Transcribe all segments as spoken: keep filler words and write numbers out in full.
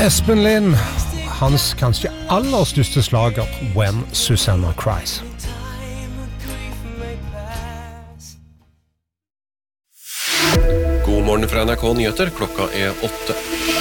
Espen Lind, hans kanskje aller største slager, When Susanna Cries. God morgen fra N R K Nyheter, klokka er åtte.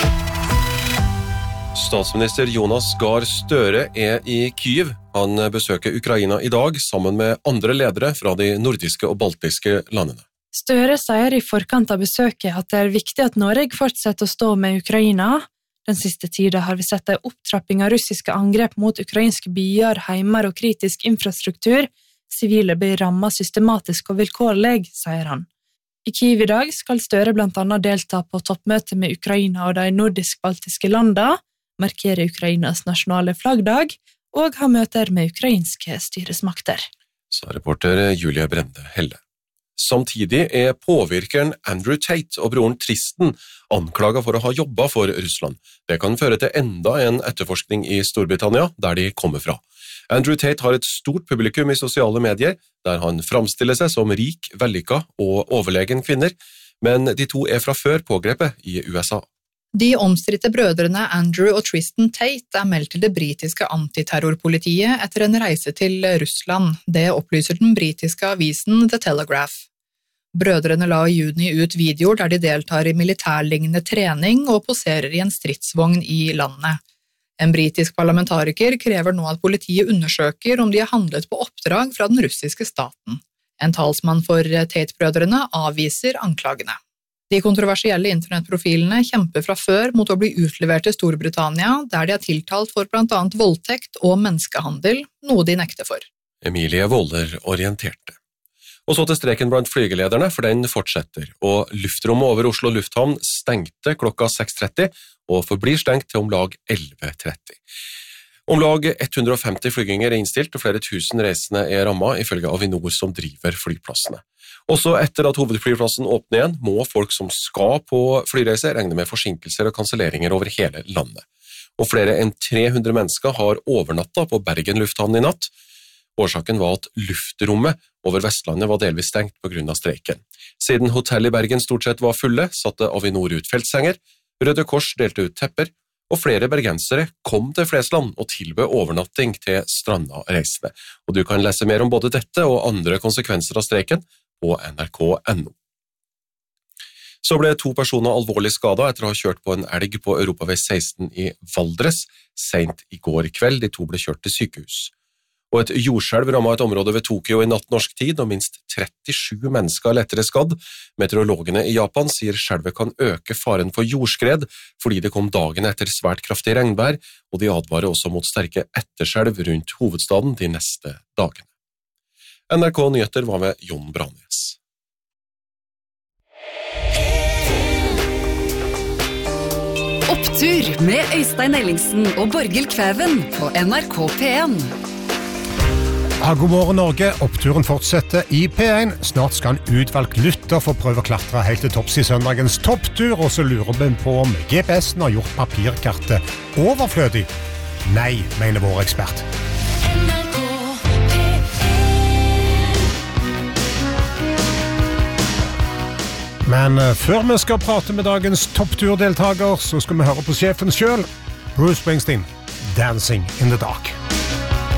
Statsminister Jonas Gahr Støre er i Kyiv. Han besøker Ukraina i dag sammen med andre ledere fra de nordiske og baltiske landene. Støre sier i forkant av besøket at det er viktig at Norge fortsetter å stå med Ukraina. Den siste tiden har vi sett en opptrapping av russiske angrep mot ukrainske byer, heimer og kritisk infrastruktur. Sivile blir rammet systematisk og vilkårlig, sier han. I Kyiv i dag skal Støre blant annet delta på toppmøte med Ukraina og de nordisk-baltiske landene, markere Ukrainas nasjonale flaggdag og ha møter med ukrainske styresmakter. Sa reporter Julie Brende Helle. Samtidig er påvirkeren Andrew Tate og broren Tristan anklaget for å ha jobbet for Russland. Det kan føre til enda en etterforskning i Storbritannia, der de kommer fra. Andrew Tate har et stort publikum i sosiale medier, der han framstiller seg som rik, vellykket og overlegen kvinner, men de to er fra før pågrepet i U S A. De omstridte brødrene Andrew og Tristan Tate er meldt til det britiske antiterrorpolitiet etter en reise til Russland. Det opplyser den britiske avisen The Telegraph. Brødrene la i juni ut videoer der de deltar i militærlignende trening og poserer i en stridsvogn i landet. En britisk parlamentariker krever nå at politiet undersøker om de har handlet på oppdrag fra den russiske staten. En talsmann for Tate-brødrene avviser anklagene. De kontroversielle internettprofilene kjemper fra før mot å bli utlevert til Storbritannia, der de er tiltalt for blant annet voldtekt og menneskehandel, noe de nekter for. Emilie Volder orienterte. Og så til streken blant flygelederne, for den fortsetter, og luftrommet over Oslo lufthavn stengte klokka seks tretti, og forblir stengt til om lag elleve tretti. Om lag hundre og femti flyginger er innstilt, og flere tusen reisende er rammet, ifølge Avinor som driver flyplassene. Også etter at hovedflyplassen åpner igjen, må folk som skal på flyreise regne med forsinkelser og kanselleringer over hele landet. Og flere enn tre hundre mennesker har overnattet på Bergen lufthavn i natt. Årsaken var at luftrommet over Vestlandet var delvis stengt på grunn av streiken. Siden hotellet i Bergen stort sett var fulle, satte Avinor ut feltsenger, Røde Kors delte ut tepper, og flere bergensere kom til Flesland og tilbød overnatting til stranda reisende. Og du kan lese mer om både dette og andre konsekvenser av streiken på N R K punktum N O. Så ble to personer alvorlig skadet etter å ha kjørt på en elg på Europavei seksten i Valdres, sent i går kveld. De to ble kjørt til sykehus. Og et jordskjelv rammet et område ved Tokyo i natt norsk tid, og minst trettisju mennesker er lettere skadd. Meteorologene i Japan sier skjelvet kan øke faren for jordskred, fordi det kom dagen etter svært kraftig regnvær, og de advarer også mot sterke etterskjelv rundt hovedstaden de neste dagene. N R K Nyheter var med Jon Brannes. Opptur med Øystein Ellingsen og Borghild Kvæven på N R K P en. Ja, god morgen Norge, oppturen fortsetter i P en. Snart skal en utvalgt lytter få prøve å klatre helt til topps i søndagens topptur, og så lurer vi på om G P S-en har gjort papirkartet overflødig. Nei, mener vår ekspert. Men før vi skal prate med dagens toppturdeltager, så skal vi høre på sjefen selv, Bruce Springsteen, Dancing in the Dark.